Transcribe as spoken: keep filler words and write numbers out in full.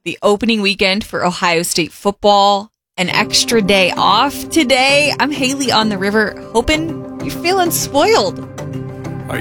the opening weekend for Ohio State football, an extra day off today. I'm Haley on the river, hoping you're feeling spoiled.